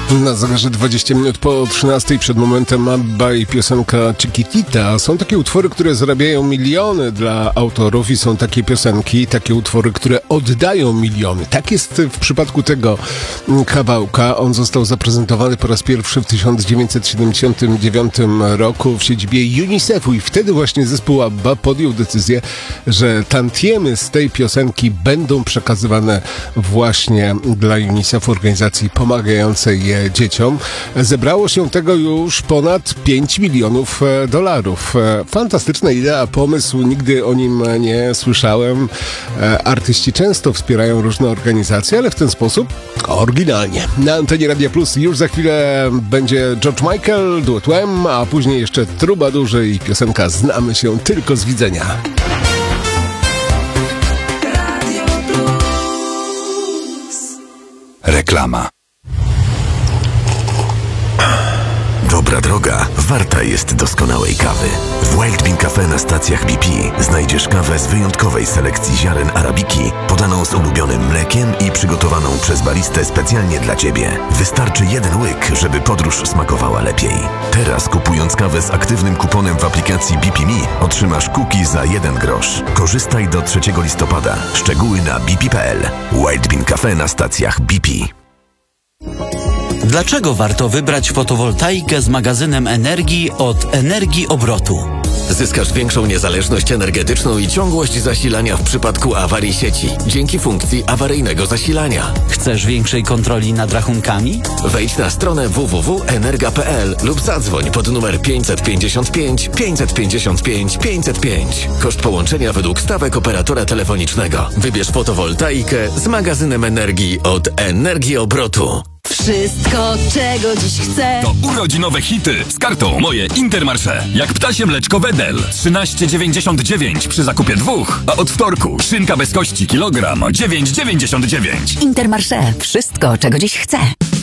Na zegarze 20 minut po 13 przed momentem Abba i piosenka Chiquitita. Są takie utwory, które zarabiają miliony dla autorów i są takie piosenki, takie utwory, które oddają miliony. Tak jest w przypadku tego kawałka. On został zaprezentowany po raz pierwszy w 1979 roku w siedzibie UNICEF-u i wtedy właśnie zespół Abba podjął decyzję, że tantiemy z tej piosenki będą przekazywane właśnie dla UNICEF-u, organizacji pomagającej dzieciom. Zebrało się tego już ponad 5 milionów dolarów. Fantastyczna idea, pomysł, nigdy o nim nie słyszałem. Artyści często wspierają różne organizacje, ale w ten sposób oryginalnie. Na antenie Radia Plus już za chwilę będzie George Michael, duet Wham, a później jeszcze Trubadurzy i piosenka Znamy się tylko z widzenia. Reklama. Dobra droga warta jest doskonałej kawy. W Wild Bean Cafe na stacjach BP znajdziesz kawę z wyjątkowej selekcji ziaren arabiki, podaną z ulubionym mlekiem i przygotowaną przez baristę specjalnie dla Ciebie. Wystarczy jeden łyk, żeby podróż smakowała lepiej. Teraz kupując kawę z aktywnym kuponem w aplikacji BP Me otrzymasz cookie za 1 grosz. Korzystaj do 3 listopada. Szczegóły na bp.pl. Wild Bean Cafe na stacjach BP. Dlaczego warto wybrać fotowoltaikę z magazynem energii od Energii Obrotu? Zyskasz większą niezależność energetyczną i ciągłość zasilania w przypadku awarii sieci dzięki funkcji awaryjnego zasilania. Chcesz większej kontroli nad rachunkami? Wejdź na stronę www.energa.pl lub zadzwoń pod numer 555 555 505. Koszt połączenia według stawek operatora telefonicznego. Wybierz fotowoltaikę z magazynem energii od Energii Obrotu. Wszystko, czego dziś chcę. To urodzinowe hity z kartą Moje Intermarché. Jak ptasie mleczko Wedel 13,99 przy zakupie 2, a od wtorku szynka bez kości kilogram 9,99. Intermarché. Wszystko, czego dziś chcę.